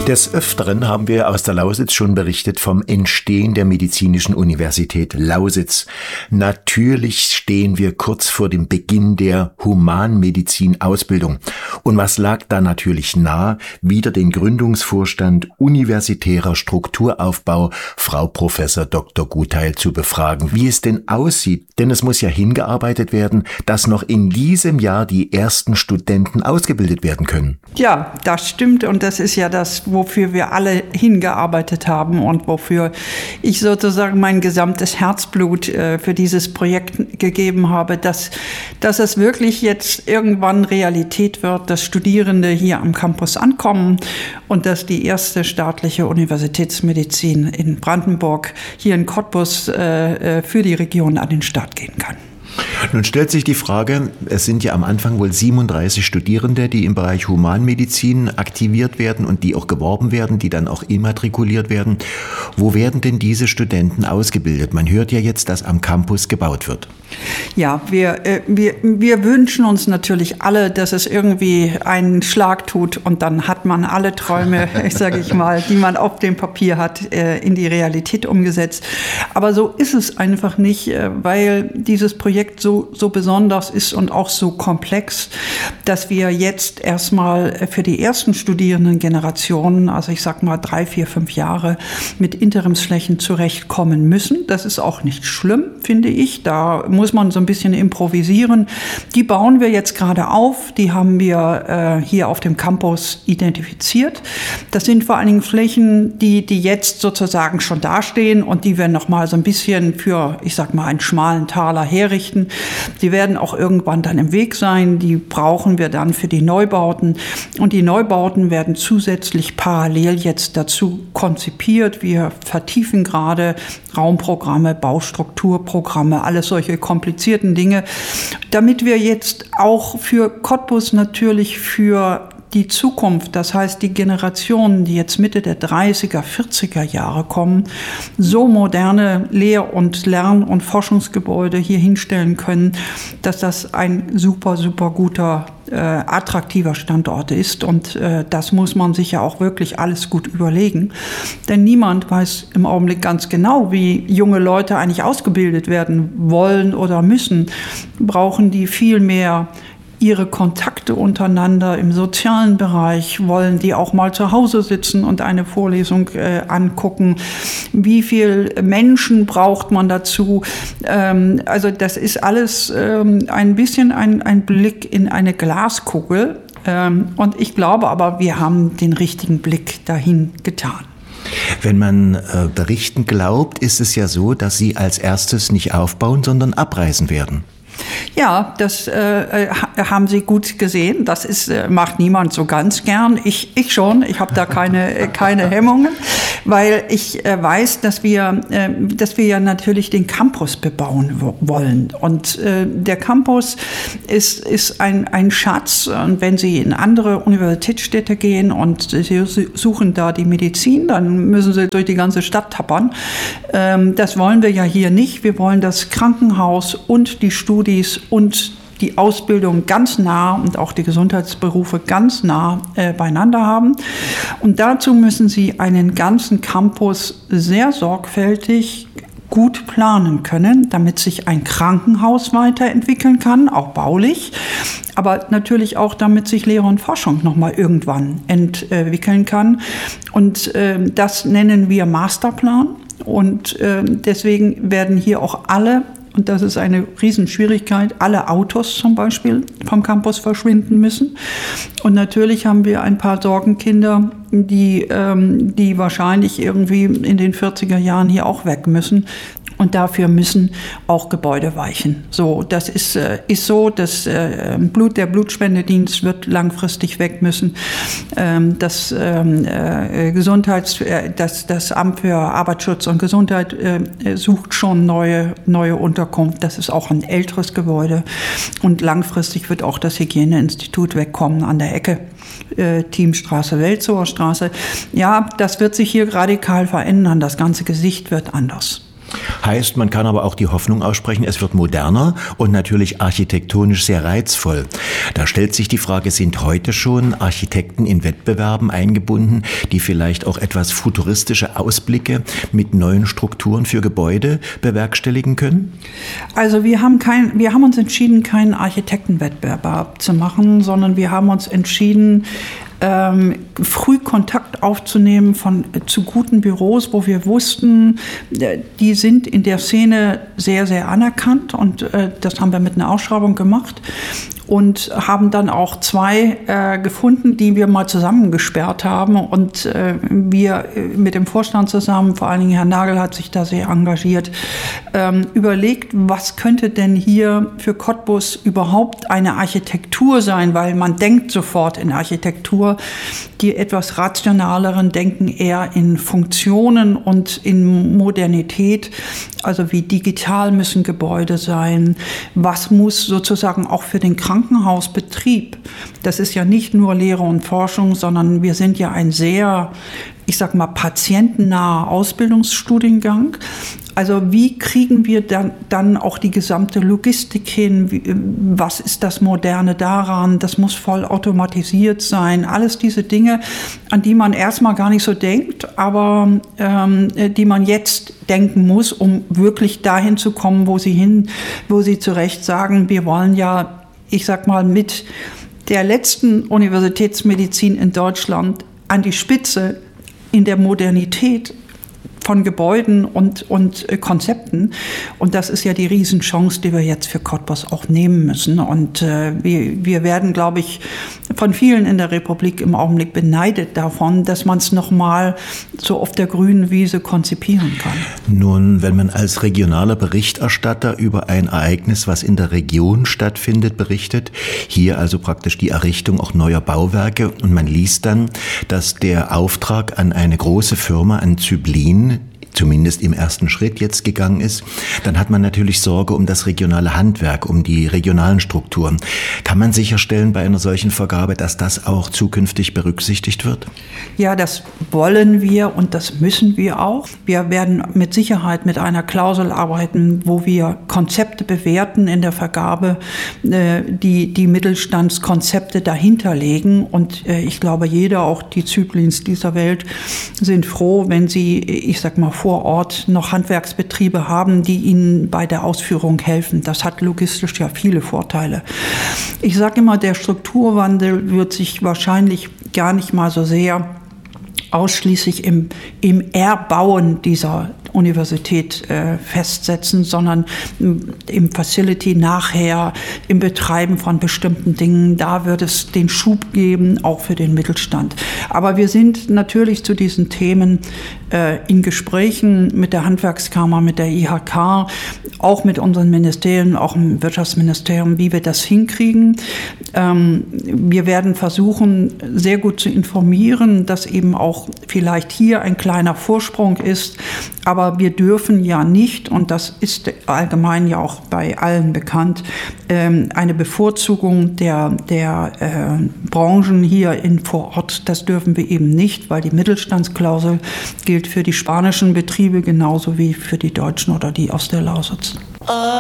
Des Öfteren haben wir aus der Lausitz schon berichtet vom Entstehen der Medizinischen Universität Lausitz. Natürlich stehen wir kurz vor dem Beginn der Humanmedizin-Ausbildung. Und was lag da natürlich nahe? Wieder den Gründungsvorstand Universitärer Strukturaufbau, Frau Professor Dr. Gutheil, zu befragen, wie es denn aussieht. Denn es muss ja hingearbeitet werden, dass noch in diesem Jahr die ersten Studenten ausgebildet werden können. Ja, das stimmt, und das ist ja das, wofür wir alle hingearbeitet haben und wofür ich sozusagen mein gesamtes Herzblut für dieses Projekt gegeben habe, dass es wirklich jetzt irgendwann Realität wird, dass Studierende hier am Campus ankommen und dass die erste staatliche Universitätsmedizin in Brandenburg hier in Cottbus für die Region an den Start gehen kann. Nun stellt sich die Frage, es sind ja am Anfang wohl 37 Studierende, die im Bereich Humanmedizin aktiviert werden und die auch geworben werden, die dann auch immatrikuliert werden. Wo werden denn diese Studenten ausgebildet? Man hört ja jetzt, dass am Campus gebaut wird. Ja, wir wünschen uns natürlich alle, dass es irgendwie einen Schlag tut und dann hat man alle Träume, die man auf dem Papier hat, in die Realität umgesetzt. Aber so ist es einfach nicht, weil dieses Projekt so besonders ist und auch so komplex, dass wir jetzt erstmal für die ersten Studierendengenerationen, also 3, 4, 5 Jahre, mit Interimsflächen zurechtkommen müssen. Das ist auch nicht schlimm, finde ich. Da muss man so ein bisschen improvisieren. Die bauen wir jetzt gerade auf. Die haben wir hier auf dem Campus identifiziert. Das sind vor allen Dingen Flächen, die jetzt sozusagen schon dastehen und die wir noch mal so ein bisschen für, einen schmalen Taler herrichten. Die werden auch irgendwann dann im Weg sein. Die brauchen wir dann für die Neubauten. Und die Neubauten werden zusätzlich parallel jetzt dazu konzipiert. Wir vertiefen gerade Raumprogramme, Baustrukturprogramme, alles solche komplizierten Dinge, damit wir jetzt auch für Cottbus natürlich für die Zukunft, das heißt die Generationen, die jetzt Mitte der 30er, 40er Jahre kommen, so moderne Lehr- und Lern- und Forschungsgebäude hier hinstellen können, dass das ein super, super guter, attraktiver Standort ist. Und das muss man sich ja auch wirklich alles gut überlegen. Denn niemand weiß im Augenblick ganz genau, wie junge Leute eigentlich ausgebildet werden wollen oder müssen. Brauchen die viel mehr ihre Kontakte untereinander im sozialen Bereich? Wollen die auch mal zu Hause sitzen und eine Vorlesung angucken? Wie viel Menschen braucht man dazu? Also das ist alles ein bisschen ein Blick in eine Glaskugel. Und ich glaube aber, wir haben den richtigen Blick dahin getan. Wenn man Berichten glaubt, ist es ja so, dass Sie als erstes nicht aufbauen, sondern abreißen werden. Ja, das haben Sie gut gesehen. Das macht niemand so ganz gern. Ich schon. Ich habe da keine Hemmungen, weil ich weiß, dass wir ja natürlich den Campus bebauen wollen. Und der Campus ist ein Schatz. Und wenn Sie in andere Universitätsstädte gehen und Sie suchen da die Medizin, dann müssen Sie durch die ganze Stadt tappern. Das wollen wir ja hier nicht. Wir wollen das Krankenhaus und die Studien und die Ausbildung ganz nah und auch die Gesundheitsberufe ganz nah beieinander haben. Und dazu müssen Sie einen ganzen Campus sehr sorgfältig gut planen können, damit sich ein Krankenhaus weiterentwickeln kann, auch baulich, aber natürlich auch, damit sich Lehre und Forschung nochmal irgendwann entwickeln kann. Und das nennen wir Masterplan. Und deswegen werden hier auch alle, und das ist eine Riesenschwierigkeit, alle Autos zum Beispiel vom Campus verschwinden müssen. Und natürlich haben wir ein paar Sorgenkinder, die wahrscheinlich irgendwie in den 40er Jahren hier auch weg müssen. Und dafür müssen auch Gebäude weichen. So, das ist so, dass der Blutspendedienst wird langfristig weg müssen. Das Amt für Arbeitsschutz und Gesundheit sucht schon neue Unterkunft. Das ist auch ein älteres Gebäude. Und langfristig wird auch das Hygieneinstitut wegkommen an der Ecke. Thiemstraße, Welzower Straße. Ja, das wird sich hier radikal verändern. Das ganze Gesicht wird anders. Heißt, man kann aber auch die Hoffnung aussprechen, es wird moderner und natürlich architektonisch sehr reizvoll. Da stellt sich die Frage, sind heute schon Architekten in Wettbewerben eingebunden, die vielleicht auch etwas futuristische Ausblicke mit neuen Strukturen für Gebäude bewerkstelligen können? Also wir haben uns entschieden, keinen Architektenwettbewerb zu machen, sondern wir haben uns entschieden, früh Kontakt aufzunehmen zu guten Büros, wo wir wussten, die sind in der Szene sehr, sehr anerkannt, und das haben wir mit einer Ausschreibung gemacht und haben dann auch 2 gefunden, die wir mal zusammengesperrt haben, und wir mit dem Vorstand zusammen, vor allen Dingen Herr Nagel hat sich da sehr engagiert, überlegt, was könnte denn hier für Cottbus überhaupt eine Architektur sein, weil man denkt sofort in Architektur, die etwas rationaleren denken eher in Funktionen und in Modernität, also wie digital müssen Gebäude sein, was muss sozusagen auch für den Krankenhausbetrieb, das ist ja nicht nur Lehre und Forschung, sondern wir sind ja ein sehr, ich sag mal, patientennaher Ausbildungsstudiengang. Also wie kriegen wir dann auch die gesamte Logistik hin? Was ist das Moderne daran? Das muss voll automatisiert sein. Alles diese Dinge, an die man erstmal gar nicht so denkt, aber die man jetzt denken muss, um wirklich dahin zu kommen, wo Sie zu Recht sagen, wir wollen ja, ich sag mal, mit der letzten Universitätsmedizin in Deutschland an die Spitze in der Modernität von Gebäuden und Konzepten. Und das ist ja die Riesenchance, die wir jetzt für Cottbus auch nehmen müssen. Und wir werden, glaube ich, von vielen in der Republik im Augenblick beneidet davon, dass man es nochmal so auf der grünen Wiese konzipieren kann. Nun, wenn man als regionaler Berichterstatter über ein Ereignis, was in der Region stattfindet, berichtet, hier also praktisch die Errichtung auch neuer Bauwerke, und man liest dann, dass der Auftrag an eine große Firma, an Zyblin, zumindest im ersten Schritt jetzt gegangen ist, dann hat man natürlich Sorge um das regionale Handwerk, um die regionalen Strukturen. Kann man sicherstellen bei einer solchen Vergabe, dass das auch zukünftig berücksichtigt wird? Ja, das wollen wir und das müssen wir auch. Wir werden mit Sicherheit mit einer Klausel arbeiten, wo wir Konzepte bewerten in der Vergabe, die Mittelstandskonzepte dahinter legen. Und ich glaube, jeder, auch die Zyblins dieser Welt, sind froh, wenn sie, ich sag mal, vor Ort noch Handwerksbetriebe haben, die ihnen bei der Ausführung helfen. Das hat logistisch ja viele Vorteile. Ich sage immer, der Strukturwandel wird sich wahrscheinlich gar nicht mal so sehr ausschließlich im Erbauen dieser Universität festsetzen, sondern im Facility nachher, im Betreiben von bestimmten Dingen. Da wird es den Schub geben, auch für den Mittelstand. Aber wir sind natürlich zu diesen Themen in Gesprächen mit der Handwerkskammer, mit der IHK, auch mit unseren Ministerien, auch im Wirtschaftsministerium, wie wir das hinkriegen. Wir werden versuchen, sehr gut zu informieren, dass eben auch vielleicht hier ein kleiner Vorsprung ist. Aber wir dürfen ja nicht, und das ist allgemein ja auch bei allen bekannt, eine Bevorzugung der Branchen hier vor Ort, das dürfen wir eben nicht, weil die Mittelstandsklausel gilt für die spanischen Betriebe genauso wie für die deutschen oder die aus der Lausitz.